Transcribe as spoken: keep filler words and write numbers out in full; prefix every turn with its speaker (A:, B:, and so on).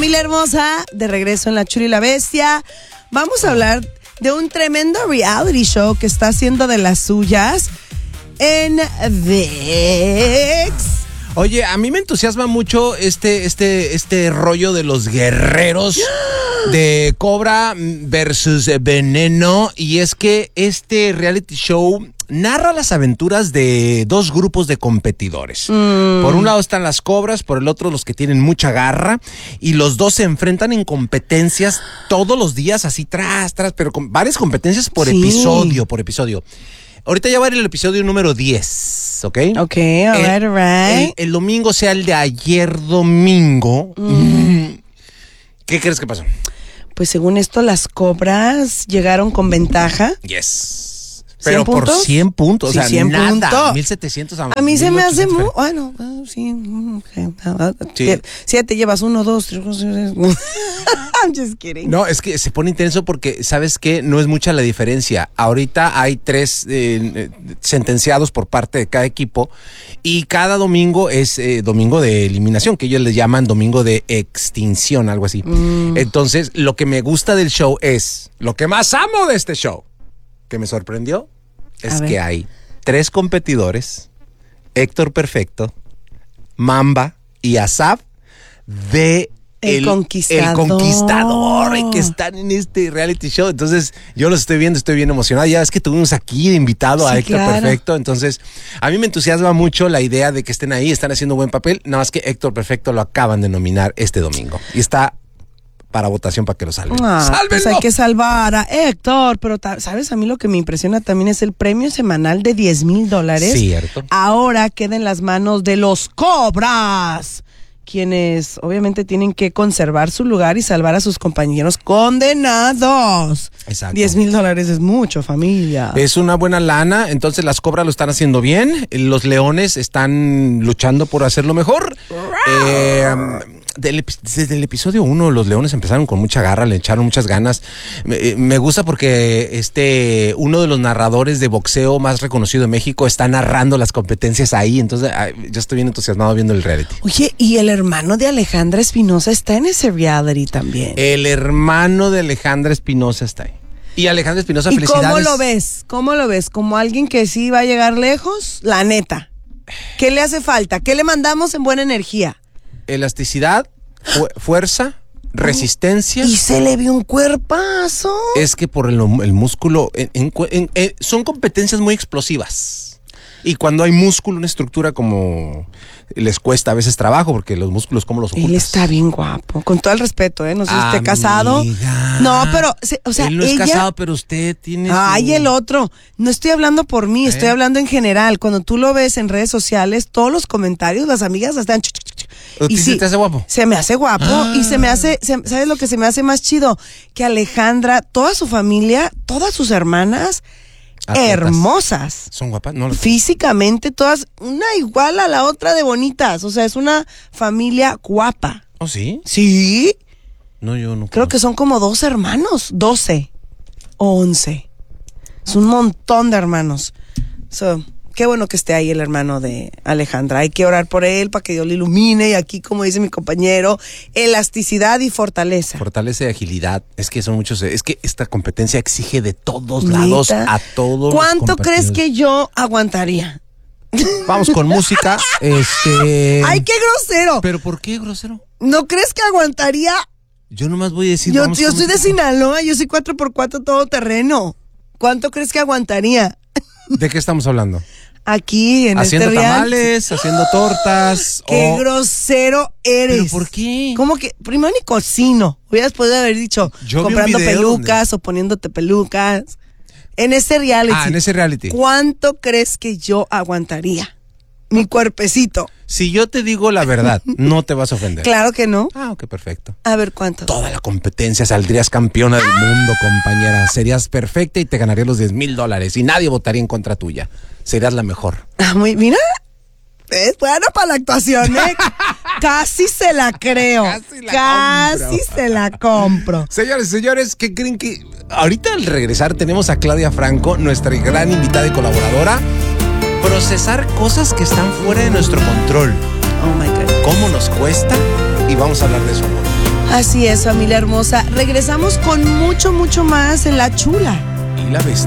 A: Familia hermosa, de regreso en La Chula y la Bestia. Vamos a hablar de un tremendo reality show que está haciendo de las suyas en ViX.
B: Oye, a mí me entusiasma mucho este, este, este rollo de los guerreros de Cobra versus Veneno. Y es que este reality show narra las aventuras de dos grupos de competidores. Mm. Por un lado están las cobras, por el otro los que tienen mucha garra. Y los dos se enfrentan en competencias todos los días, así tras, tras, pero con varias competencias por sí. episodio, por episodio. Ahorita ya va a ir el episodio número diez, ¿ok?
A: Ok, alright,
B: el,
A: alright.
B: El, el domingo, o sea, el de ayer domingo. Mm. ¿Qué crees que pasó?
A: Pues según esto, las cobras llegaron con ventaja.
B: Yes. Pero por
A: puntos?
B: cien puntos,
A: Sí,
B: o sea,
A: cien
B: nada,
A: puntos.
B: mil setecientos a
A: A mí se me hace muy...
B: muy...
A: Bueno, uh, sí.
B: Sí.
A: Si ya te llevas uno, dos, tres... I'm just kidding.
B: No, es que se pone intenso porque, ¿sabes qué? No es mucha la diferencia. Ahorita hay tres eh, sentenciados por parte de cada equipo y cada domingo es eh, domingo de eliminación, que ellos les llaman domingo de extinción, algo así. Mm. Entonces, lo que me gusta del show es... Lo que más amo de este show, que me sorprendió, es que hay tres competidores, Héctor Perfecto, Mamba y Asaf, de
A: el, el conquistador.
B: El conquistador, y que están en este reality show. Entonces, yo los estoy viendo, estoy bien emocionado. Ya es que tuvimos aquí de invitado sí, a Héctor claro. Perfecto. Entonces, a mí me entusiasma mucho la idea de que estén ahí, están haciendo buen papel. Nada más que Héctor Perfecto lo acaban de nominar este domingo. Y está para votación para que lo salven.
A: Ah, ¡sálvenlo! Pues hay que salvar a Héctor, pero ¿sabes? A mí lo que me impresiona también es el premio semanal de diez mil dólares.
B: Cierto.
A: Ahora queda en las manos de los cobras, quienes obviamente tienen que conservar su lugar y salvar a sus compañeros condenados.
B: Exacto.
A: diez mil dólares es mucho, familia.
B: Es una buena lana, entonces las cobras lo están haciendo bien, los leones están luchando por hacerlo mejor. eh, Del, desde el episodio uno los leones empezaron con mucha garra, le echaron muchas ganas. Me, me gusta porque este uno de los narradores de boxeo más reconocido de México está narrando las competencias ahí, entonces ay, yo estoy bien entusiasmado viendo el reality.
A: Oye, y el hermano de Alejandra Espinosa está en ese reality también.
B: El hermano de Alejandra Espinosa está ahí. Y Alejandra Espinosa,
A: ¿Y
B: felicidades.
A: cómo lo ves? ¿Cómo lo ves? ¿Como alguien que sí va a llegar lejos? La neta. ¿Qué le hace falta? ¿Qué le mandamos en buena energía?
B: Elasticidad, fu- fuerza, resistencia.
A: Y se le vio un cuerpazo.
B: Es que por el, el músculo, en, en, en, en, son competencias muy explosivas. Y cuando hay músculo, una estructura como les cuesta a veces trabajo, porque los músculos, ¿cómo los ocultas?
A: Él está bien guapo, con todo el respeto, ¿eh? No sé si esté casado. No, pero, o sea,
B: él no es
A: ella...
B: casado, pero usted tiene...
A: Ay, su... el otro. No estoy hablando por mí, ¿Eh? Estoy hablando en general. Cuando tú lo ves en redes sociales, todos los comentarios, las amigas están...
B: ¿Y sí, te hace guapo?
A: Se me hace guapo ah. y se me hace, se, ¿sabes lo que se me hace más chido? Que Alejandra, toda su familia, todas sus hermanas, atletas. Hermosas.
B: ¿Son guapas? No,
A: físicamente todas, una igual a la otra de bonitas, o sea, es una familia guapa.
B: ¿Oh, sí?
A: Sí.
B: No, yo no.
A: Creo que son como dos hermanos, doce o once. Es un montón de hermanos. So, qué bueno que esté ahí el hermano de Alejandra. Hay que orar por él para que Dios le ilumine. Y aquí, como dice mi compañero, elasticidad y fortaleza.
B: Fortaleza y agilidad. Es que son muchos. Es que esta competencia exige de todos lados a todos.
A: ¿Cuánto crees que yo aguantaría?
B: Vamos con música. Este.
A: ¡Ay, qué grosero!
B: ¿Pero por qué grosero?
A: ¿No crees que aguantaría?
B: Yo nomás voy a decir.
A: Yo,
B: vamos
A: yo soy
B: música.
A: de Sinaloa, yo soy cuatro por cuatro todoterreno. ¿Cuánto crees que aguantaría?
B: ¿De qué estamos hablando?
A: Aquí, en
B: haciendo
A: este reality.
B: Tamales, haciendo tortas.
A: ¡Qué
B: o...
A: grosero eres!
B: ¿Pero por qué?
A: ¿Cómo que? Primero ni cocino. Hubieras podido haber dicho,
B: Yo
A: comprando pelucas
B: donde...
A: o poniéndote pelucas. En ese reality.
B: Ah, en ese reality.
A: ¿Cuánto crees que yo aguantaría? Mi cuerpecito.
B: Si yo te digo la verdad, no te vas a ofender.
A: Claro que no.
B: Ah, ok, perfecto.
A: A ver, ¿cuánto?
B: Toda la competencia, saldrías campeona del mundo, compañera. Serías perfecta y te ganarías los diez mil dólares y nadie votaría en contra tuya. Serías la mejor.
A: Ah, muy, mira, es bueno para la actuación, ¿eh? Casi se la creo. Casi, la Casi se la compro.
B: Señores, señores, ¿qué creen que...? Ahorita al regresar tenemos a Claudia Franco, nuestra gran invitada y colaboradora. Procesar cosas que están fuera de nuestro control.
A: Oh my God.
B: ¿Cómo nos cuesta? Y vamos a hablar de eso.
A: Así es, familia hermosa. Regresamos con mucho, mucho más en La Chula.
B: Y la bestia.